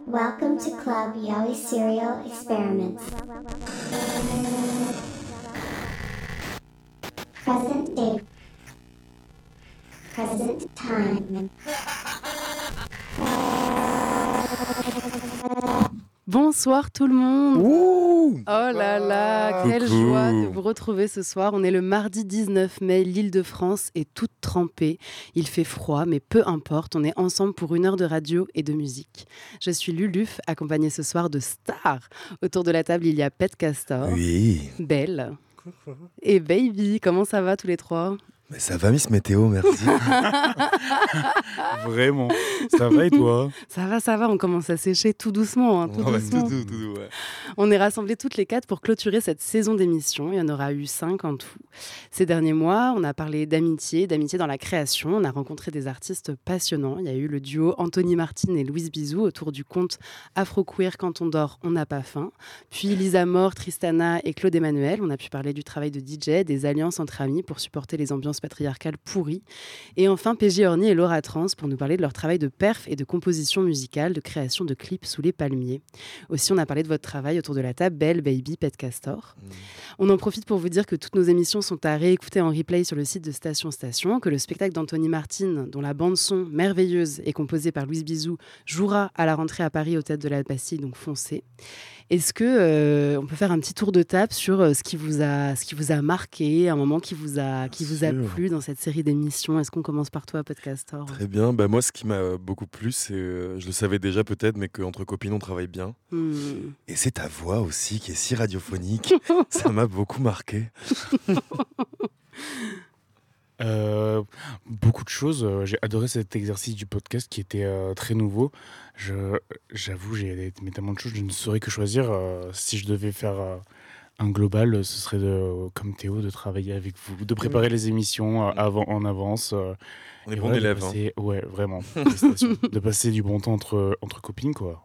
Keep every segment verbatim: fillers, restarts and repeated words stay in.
Welcome to Club Yowie Serial Experiments. Present day. Present time. Bonsoir tout le monde. Ouh Oh là là, quelle Coucou. joie de vous retrouver ce soir. On est le mardi dix-neuf mai, l'Île-de-France est toute trempée. Il fait froid, mais peu importe, on est ensemble pour une heure de radio et de musique. Je suis Luluf, accompagnée ce soir de stars. Autour de la table, il y a Pet Castor, Oui. Belle Coucou. et Baby. Comment ça va tous les trois ? Mais ça va, Miss Météo, merci. Vraiment. Ça va et toi? Ça va, ça va, on commence à sécher tout doucement. Hein, tout Ouais, doucement. tout doux, tout doux, ouais. On est rassemblés toutes les quatre pour clôturer cette saison d'émissions. Il y en aura eu cinq en tout. Ces derniers mois, on a parlé d'amitié, d'amitié dans la création. On a rencontré des artistes passionnants. Il y a eu le duo Anthony Martin et Louise Bizou autour du conte Afro-Queer Quand on dort, on n'a pas faim. Puis Lisa Mort, Tristana et Claude Emmanuel. On a pu parler du travail de D J, des alliances entre amis pour supporter les ambiances patriarcales pourries. Et enfin, P J Orny et Laura Trans pour nous parler de leur travail de perf et de composition musicale, de création de clips sous les palmiers. Aussi, on a parlé de votre travail autour de la table, Belle, Baby, Pet Castor. Mmh. On en profite pour vous dire que toutes nos émissions sont à réécouter en replay sur le site de Station Station, que le spectacle d'Anthony Martin, dont la bande-son merveilleuse est composée par Louise Bizou, jouera à la rentrée à Paris au Théâtre de la Bastille, donc foncez. Est-ce que euh, on peut faire un petit tour de table sur euh, ce qui vous a, ce qui vous a marqué, un moment qui vous a, qui vous a plu dans cette série d'émissions? Est-ce qu'on commence par toi, Pet Castor? Très bien. Bah, moi, ce qui m'a beaucoup plu, c'est, euh, je le savais déjà peut-être, mais qu'entre copines, on travaille bien. Hmm. Et c'est ta voix aussi qui est si radiophonique. Ça m'a beaucoup marqué. Euh, beaucoup de choses. Euh, J'ai adoré cet exercice du podcast qui était euh, très nouveau. Je, j'avoue, j'ai mais tellement de choses, je ne saurais que choisir. Euh, si je devais faire euh, un global, ce serait de, comme Théo, de travailler avec vous, de préparer les émissions euh, avant, en avance. Euh, On est et bons voilà, de élèves. passer- Ouais, vraiment. Félicitations. De passer du bon temps entre, entre copines, quoi.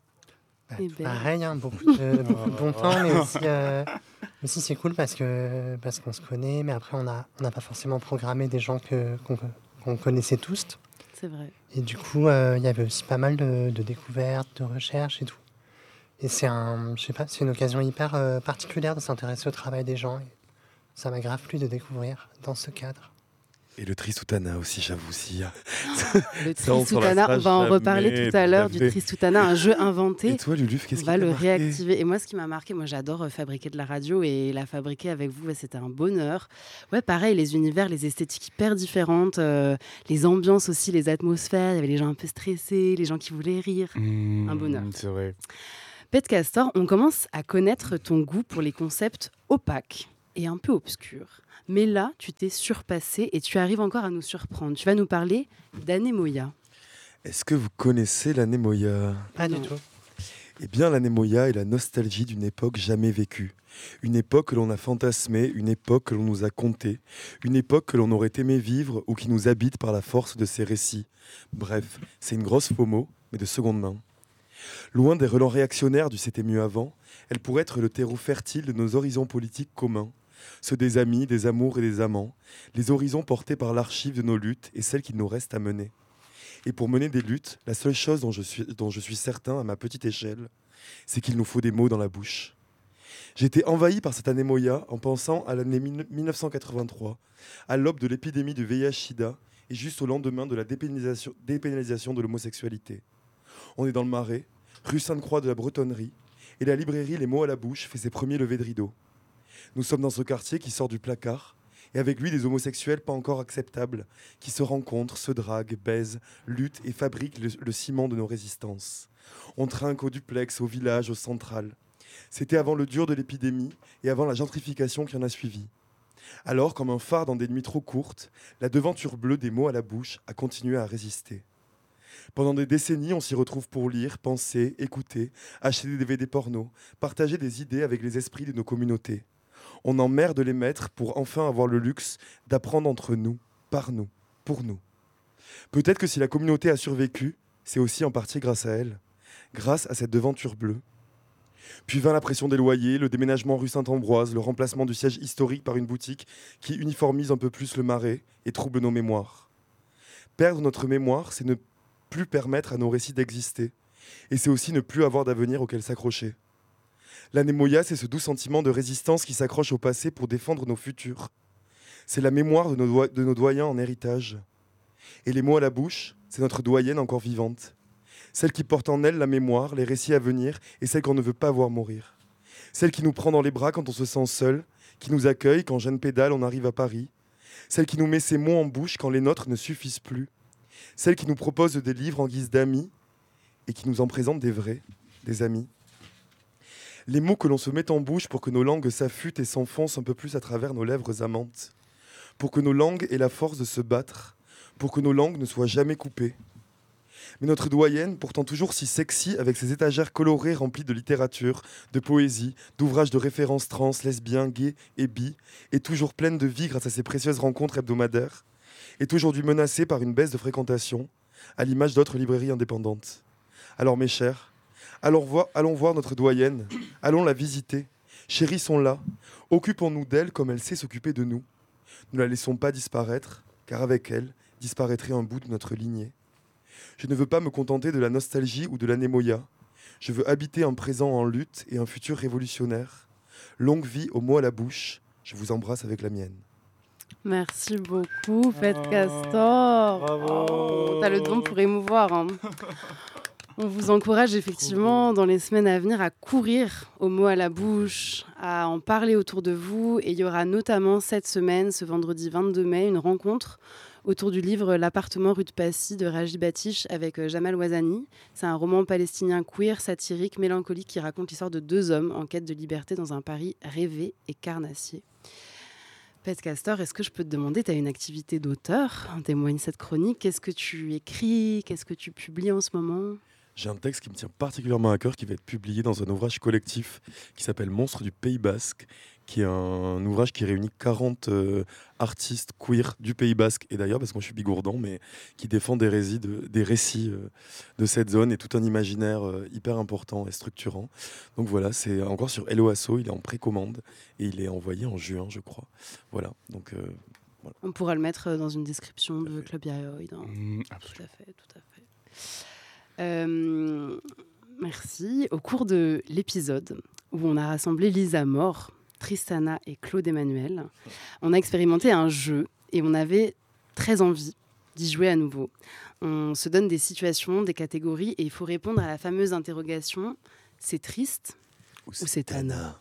Bah, Et tout ben. pareil, hein, beaucoup, de, beaucoup de bon temps, mais aussi, euh, aussi c'est cool parce, que, parce qu'on se connaît, mais après on n'a on n'a pas forcément programmé des gens que, qu'on, qu'on connaissait tous. C'est vrai. Et du coup, euh, il y avait aussi pas mal de, de découvertes, de recherches et tout. Et c'est, un, je sais pas, c'est une occasion hyper euh, particulière de s'intéresser au travail des gens. Et ça m'a grave plu de découvrir dans ce cadre. Et le Trisoutana aussi, j'avoue aussi. Le Ça, on s'en Trisoutana, on lassera va en jamais, reparler tout à l'heure du tout à fait. Trisoutana, un jeu inventé. Et toi, Luluf, qu'est-ce On qui va t'a le marqué? réactiver. Et moi, ce qui m'a marqué, moi j'adore euh, fabriquer de la radio et la fabriquer avec vous, ouais, c'était un bonheur. Ouais, pareil, les univers, les esthétiques hyper différentes, euh, les ambiances aussi, les atmosphères. Il y avait les gens un peu stressés, les gens qui voulaient rire. Mmh, Un bonheur. C'est vrai. Pet Castor, on commence à connaître ton goût pour les concepts opaques et un peu obscurs. Mais là, tu t'es surpassé et tu arrives encore à nous surprendre. Tu vas nous parler d'anémoïa. Est-ce que vous connaissez l'anémoïa? Pas Non. du tout. Eh bien, l'anémoïa est la nostalgie d'une époque jamais vécue. Une époque que l'on a fantasmée, une époque que l'on nous a contée, une époque que l'on aurait aimé vivre ou qui nous habite par la force de ses récits. Bref, c'est une grosse FOMO, mais de seconde main. Loin des relents réactionnaires du « c'était mieux avant », elle pourrait être le terreau fertile de nos horizons politiques communs, ceux des amis, des amours et des amants, les horizons portés par l'archive de nos luttes et celles qu'il nous reste à mener. Et pour mener des luttes, la seule chose dont je suis, dont je suis certain à ma petite échelle, c'est qu'il nous faut des mots dans la bouche. J'ai été envahi par cette anémoïa en pensant à l'année mille neuf cent quatre-vingt-trois, à l'aube de l'épidémie du V I H-Sida et juste au lendemain de la dépénalisation, dépénalisation de l'homosexualité. On est dans le Marais, rue Sainte-Croix de la Bretonnerie, et la librairie Les Mots à la Bouche fait ses premiers levées de rideau. Nous sommes dans ce quartier qui sort du placard, et avec lui des homosexuels pas encore acceptables, qui se rencontrent, se draguent, baisent, luttent et fabriquent le, le ciment de nos résistances. On trinque au duplex, au village, au central. C'était avant le dur de l'épidémie et avant la gentrification qui en a suivi. Alors, comme un phare dans des nuits trop courtes, la devanture bleue des Mots à la Bouche a continué à résister. Pendant des décennies, on s'y retrouve pour lire, penser, écouter, acheter des D V D porno, partager des idées avec les esprits de nos communautés. On emmerde les maîtres pour enfin avoir le luxe d'apprendre entre nous, par nous, pour nous. Peut-être que si la communauté a survécu, c'est aussi en partie grâce à elle, grâce à cette devanture bleue. Puis vint la pression des loyers, le déménagement rue Saint-Ambroise, le remplacement du siège historique par une boutique qui uniformise un peu plus le Marais et trouble nos mémoires. Perdre notre mémoire, c'est ne plus permettre à nos récits d'exister. Et c'est aussi ne plus avoir d'avenir auquel s'accrocher. L'anémoïa, c'est ce doux sentiment de résistance qui s'accroche au passé pour défendre nos futurs. C'est la mémoire de nos, do- de nos doyens en héritage. Et les mots à la bouche, c'est notre doyenne encore vivante. Celle qui porte en elle la mémoire, les récits à venir et celle qu'on ne veut pas voir mourir. Celle qui nous prend dans les bras quand on se sent seul, qui nous accueille quand jeune pédale on arrive à Paris. Celle qui nous met ses mots en bouche quand les nôtres ne suffisent plus. Celle qui nous propose des livres en guise d'amis et qui nous en présente des vrais, des amis. Les mots que l'on se met en bouche pour que nos langues s'affûtent et s'enfoncent un peu plus à travers nos lèvres amantes. Pour que nos langues aient la force de se battre. Pour que nos langues ne soient jamais coupées. Mais notre doyenne, pourtant toujours si sexy, avec ses étagères colorées remplies de littérature, de poésie, d'ouvrages de références trans, lesbiens, gays et bi, est toujours pleine de vie grâce à ses précieuses rencontres hebdomadaires, est aujourd'hui menacée par une baisse de fréquentation, à l'image d'autres librairies indépendantes. Alors mes chers, allons voir, allons voir notre doyenne, allons la visiter, chérissons-la, occupons-nous d'elle comme elle sait s'occuper de nous. Ne la laissons pas disparaître, car avec elle disparaîtrait un bout de notre lignée. Je ne veux pas me contenter de la nostalgie ou de l'anémoïa. Je veux habiter un présent en lutte et un futur révolutionnaire. Longue vie aux mots à la bouche. Je vous embrasse avec la mienne. Merci beaucoup, Pet Castor. Bravo. Oh, t'as le don pour émouvoir. Hein. On vous encourage effectivement dans les semaines à venir à courir aux mots à la bouche, à en parler autour de vous. Et il y aura notamment cette semaine, ce vendredi vingt-deux mai, une rencontre autour du livre L'appartement rue de Passy de Raji Batish avec Jamal Ouazani. C'est un roman palestinien queer, satirique, mélancolique qui raconte l'histoire de deux hommes en quête de liberté dans un Paris rêvé et carnassier. Pet Castor, est-ce que je peux te demander, tu as une activité d'auteur, en témoigne cette chronique. Qu'est-ce que tu écris? Qu'est-ce que tu publies en ce moment? J'ai un texte qui me tient particulièrement à cœur qui va être publié dans un ouvrage collectif qui s'appelle Monstres du Pays Basque, qui est un ouvrage qui réunit quarante euh, artistes queer du Pays Basque, et d'ailleurs, parce que moi je suis bigourdan, mais qui défend des, récits de, des récits euh, de cette zone et tout un imaginaire euh, hyper important et structurant. Donc voilà, c'est encore sur Hello Asso, il est en précommande et il est envoyé en juin, je crois. Voilà, donc... Euh, voilà. On pourra le mettre dans une description de Club Yaoi. Hein. Mmh, tout à fait, tout à fait. Euh, merci. Au cours de l'épisode où on a rassemblé Lisa Mort, Tristana et Claude Emmanuel, on a expérimenté un jeu et on avait très envie d'y jouer à nouveau. On se donne des situations, des catégories et il faut répondre à la fameuse interrogation « c'est triste ?» ou c'est Tana.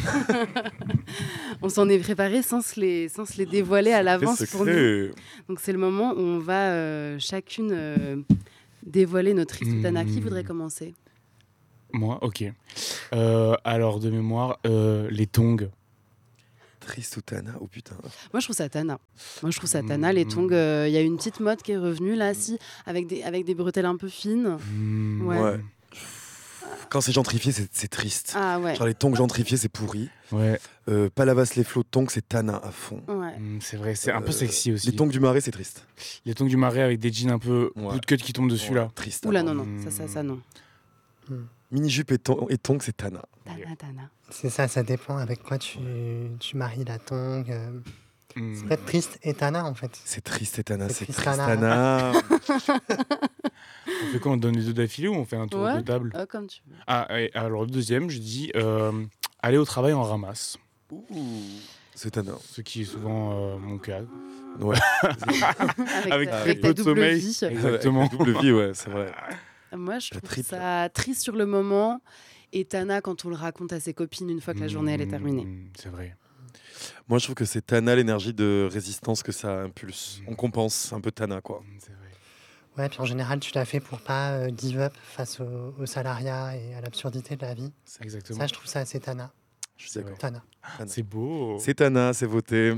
On s'en est préparé sans se les, sans se les dévoiler à l'avance pour nous. Donc c'est le moment où on va euh, chacune euh, dévoiler notre triste ou Tana. Qui voudrait commencer? Moi, ok. Euh, alors de mémoire, euh, les tongs. Triste ou Tana, oh putain. Moi, je trouve ça Tana. Moi, je trouve ça Tana. Les tongs, il euh, y a une petite mode qui est revenue là, si, avec des, avec des bretelles un peu fines. Mmh, ouais. ouais. Quand c'est gentrifié, c'est, c'est triste. Ah ouais. Genre les tongs gentrifiés, c'est pourri. Ouais. Euh, Palavas les flots de tongs, c'est Tana à fond. Ouais. Mmh, c'est vrai, c'est un peu Euh, sexy aussi. Les tongs du Marais, c'est triste. Les tongs du Marais avec des jeans un peu Ouais. bout de queue qui tombent dessus Ouais, là. Triste. Oula, alors. non, non, ça, ça, ça, non. Mini-jupe et, ton- et tongs, c'est Tana. Tana, Tana. C'est ça, ça dépend avec quoi tu, tu maries la tongue. euh. Mmh. C'est peut-être triste et Tana en fait. C'est triste et Tana, C'est c'est triste, triste Tana. Tana. On fait quoi? On donne les deux d'affilée ou on fait un tour Ouais. de table? Oh, comme tu veux. Ah, et alors le deuxième, je dis euh, aller au travail en ramasse. Ouh, c'est Tana. Ce qui est souvent euh, mon cas. Ouais. Avec, Avec ta, très avec peu ta de double sommeil. vie. Exactement. Avec la double vie, ouais, c'est vrai. Moi, je La trouve triple. ça triste sur le moment et Tana quand on le raconte à ses copines une fois que la journée elle est terminée. Mmh, c'est vrai. Moi, je trouve que c'est Tana, l'énergie de résistance que ça impulse. Mm. On compense un peu Tana, quoi. Mmh, c'est vrai. Ouais, puis en général, tu l'as fait pour pas euh, give up face au, au salariat et à l'absurdité de la vie. C'est exactement. Ça, je trouve ça assez Tana. Je suis C'est d'accord. vrai. Tana. Tana. C'est beau. C'est Tana, c'est voté.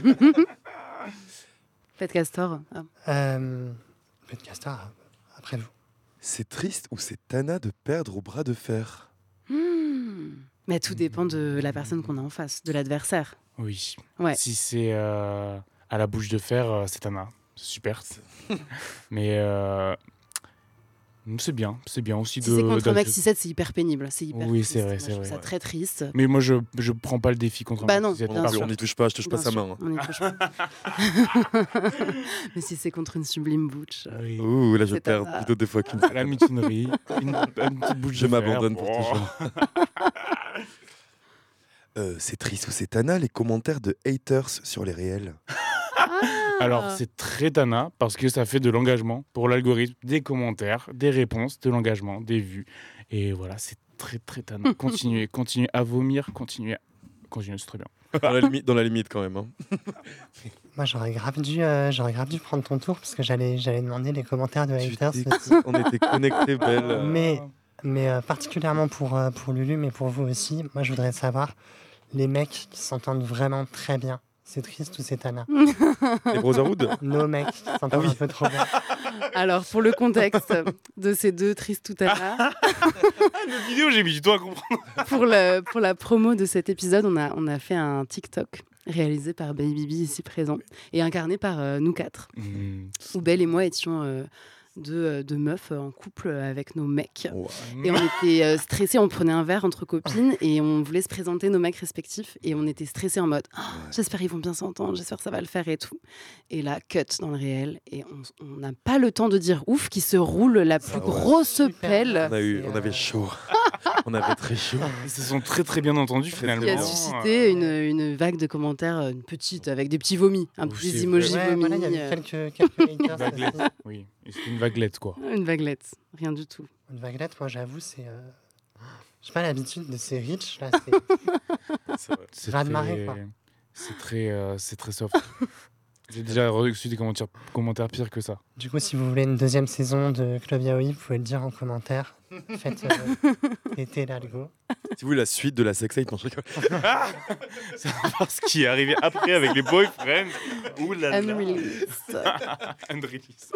Pet Castor. Ah. Euh, Pet Castor, après vous. C'est triste ou c'est Tana de perdre au bras de fer? Hmm. Mais tout dépend de la personne qu'on a en face, de l'adversaire. Oui. Ouais. Si c'est euh, à la bouche de fer, euh, c'est Tana. C'est super. Mais euh, C'est bien, c'est bien aussi Si de. c'est contre d'ajouter- Maxi sept, c'est hyper pénible. C'est hyper Oui, triste. c'est vrai, Moi, c'est je trouve vrai. ça très triste. Mais moi, je je prends pas le défi contre Bah un non, Maxi sept, bien par sûr. On contre. n'y touche pas, je touche pas Bien sa sûr, main. hein. on y touche pas. Mais si c'est contre une sublime butch. euh, Oui. Ouh, là je C'est perds Tana. plutôt deux fois qu'une. À la mutinerie, une, une petite bouche Je de fer. m'abandonne pour Oh. toujours. Euh, c'est triste ou c'est Tana, les commentaires de haters sur les réels. Alors, c'est très Tana parce que ça fait de l'engagement pour l'algorithme, des commentaires, des réponses, de l'engagement, des vues. Et voilà, c'est très, très Tana. Continuez, continuez à vomir, continuez, à... continuez, c'est très bien. Dans la limite, dans la limite quand même. hein. Moi, j'aurais grave dû, euh, j'aurais grave dû prendre ton tour parce que j'allais, j'allais demander les commentaires de Tu haters t'es- aussi. On était connectés, belle. Mais, mais euh, particulièrement pour, euh, pour Lulu, mais pour vous aussi, moi, je voudrais savoir les mecs qui s'entendent vraiment très bien. C'est triste ou c'est Tana? Les Brotherhood. Nos mecs qui s'entendent Ah oui. un peu trop bien. Alors, pour le contexte de ces deux Tristoutana, La vidéo, j'ai mis du temps à comprendre. pour, le, pour la promo de cet épisode, on a, on a fait un TikTok réalisé par Baby B ici présent et incarné par euh, nous quatre, où Belle et moi étions euh, deux, deux meufs en couple avec nos mecs. Ouais. Et on était euh, stressés, on prenait un verre entre copines et on voulait se présenter nos mecs respectifs. Et on était stressés en mode oh, j'espère qu'ils vont bien s'entendre, j'espère que ça va le faire et tout. Et là, cut dans le réel. Et on on n'a pas le temps de dire ouf, qui se roule la plus Ah ouais. grosse Super. pelle. On, a eu, C'est, on avait euh, chaud. On avait très chaud. Ils se sont très très bien entendus finalement. Qui a bien. suscité une, une vague de commentaires, euh, une petite, avec des petits vomis, un Oh, peu c'est des emojis Ouais, vomis. voilà, il y avait euh, quelques, quelques Une haters. vaguelette. aussi. Oui, et c'est une vaguelette quoi. Une vaguelette, rien du tout. Une vaguelette, moi, j'avoue, c'est. euh, J'ai pas l'habitude de ces riches, là. c'est- C'est vrai. C'est Raz de très- marée, quoi. C'est très, euh, c'est très soft. J'ai déjà reçu des commentaires, commentaires pires que ça. Du coup, si vous voulez une deuxième saison de Club Yaoi, vous pouvez le dire en commentaire. Faites euh, péter l'algo. Si vous voulez la suite de la sextape, non, je rigole. C'est parce qui est arrivé après avec les boyfriends. Ouh là là. Unreleased. Unreleased.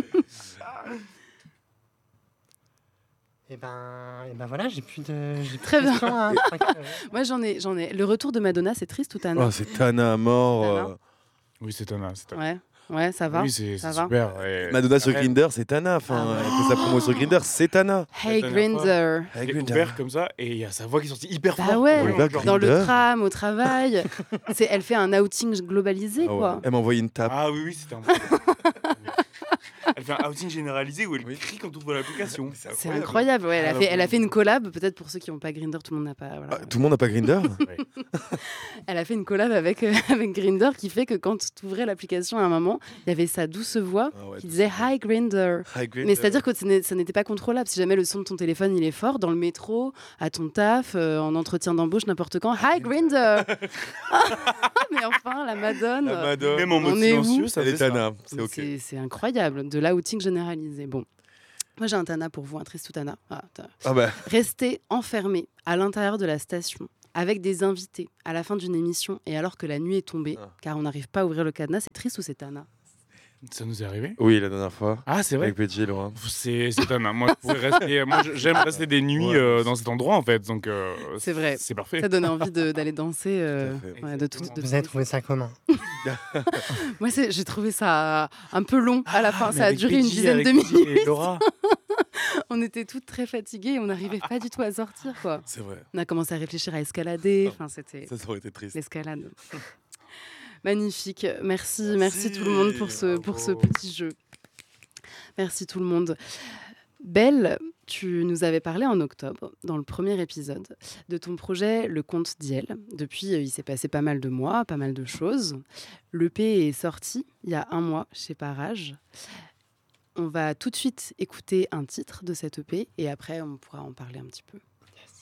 Et ben, et ben voilà, j'ai plus de. J'ai plus Très de bien. questions, hein. Je crois que- Moi, j'en ai, j'en ai. Le retour de Madonna, c'est triste ou Tana Oh, c'est Tana à mort. Tana. euh. Oui, c'est Tana. C'est Tana. Ouais, ouais, ça va. Oui, c'est Ça c'est va super. Et Madonna sur après, Grindr, c'est Tana. Enfin, Ah ouais. elle fait sa promo sur Grindr, c'est Tana. Hey La dernière fois. Grinder. Hey, elle est Grindr. ouverte comme ça et il y a sa voix qui est sortie hyper Bah fort. ouais, On va genre- dans le Grindr. tram, au travail. C'est, elle fait un outing globalisé, Ah ouais. quoi. Elle m'a envoyé une tape. Ah oui, oui, c'était un Elle fait un outing généralisé où elle Oui. crie quand tu ouvres l'application. C'est incroyable. Ouais, elle, a Ah, fait, elle a donc- fait une collab, peut-être pour ceux qui n'ont pas Grindr, tout le monde n'a pas. Voilà. Ah, tout le monde n'a pas Grindr. Elle a fait une collab avec, euh, avec Grindr qui fait que quand tu ouvrais l'application à un moment, il y avait sa douce voix Ah ouais, qui disait Hi Grindr. Hi, Grindr. Mais c'est-à-dire que ce n'est- ça n'était pas contrôlable. Si jamais le son de ton téléphone il est fort, dans le métro, à ton taf, euh, en entretien d'embauche, n'importe quand, Hi Grindr. Mais enfin, la Madone. La Madone. Même en mode On est où silencieux, ça Elle fait est ça. Tana, c'est Donc ok. C'est c'est incroyable, de l'outing généralisé. Bon, moi j'ai un Tana pour vous, un triste Tana. Ah, t'as- Ah bah, Rester enfermé à l'intérieur de la station avec des invités à la fin d'une émission et alors que la nuit est tombée, Ah. car on n'arrive pas à ouvrir le cadenas, c'est triste ou c'est Tana? Ça nous est arrivé. oui, la dernière fois. Ah, c'est vrai. Avec P J, Laura. C'est c'est Tana. Moi, je pourrais rester. Moi, je- j'aime rester des nuits Ouais. euh, dans cet endroit en fait. Donc, euh, C'est vrai. C'est parfait. Ça donne envie de- d'aller danser. euh, Tout à fait. ouais, de tout, de Vous tout. avez trouvé ça comment? Moi, c'est- j'ai trouvé ça un peu long à la fin. Ah, mais ça a avec duré une Pidgey, dizaine avec de Pidgey minutes. et Laura. On était toutes très fatiguées et on n'arrivait pas du tout à sortir. Quoi. C'est vrai. On a commencé à réfléchir à escalader. Enfin, c'était Ça, ça aurait été triste. l'escalade. Magnifique. Merci, merci, Merci, tout le monde pour ce, bravo. pour ce petit jeu. Merci tout le monde. Belle, tu nous avais parlé en octobre, dans le premier épisode, de ton projet Le Conte d'Iel. Depuis, euh, il s'est passé pas mal de mois, pas mal de choses. L'E P est sorti il y a un mois chez Parage. On va tout de suite écouter un titre de cette E P et après, on pourra en parler un petit peu.